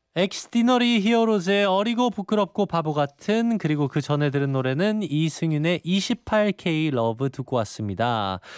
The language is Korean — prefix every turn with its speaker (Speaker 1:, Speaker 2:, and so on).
Speaker 1: 엑스디너리 히어로즈의 어리고 부끄럽고 바보 같은, 그리고 그 전에 들은 노래는 이승윤의 28K 러브 듣고 왔습니다.